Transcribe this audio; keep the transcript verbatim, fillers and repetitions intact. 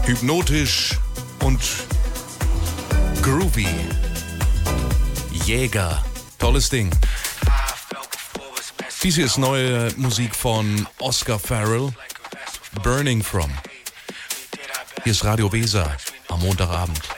Hypnotisch und groovy. Jäger. Tolles Ding. Dies hier ist neue Musik von Oscar Farrell. Burning From. Hier ist Radio Weser am Montagabend.